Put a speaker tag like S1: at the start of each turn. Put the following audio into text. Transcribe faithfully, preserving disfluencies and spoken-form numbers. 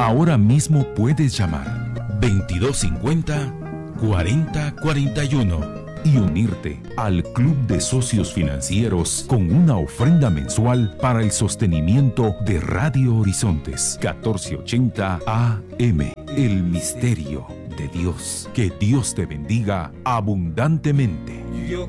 S1: Ahora mismo puedes llamar veintidós cincuenta, cuarenta cuarenta y uno y unirte al Club de Socios Financieros con una ofrenda mensual para el sostenimiento de Radio Horizontes catorce ochenta A M. El misterio de Dios. Que Dios te bendiga abundantemente.
S2: Yo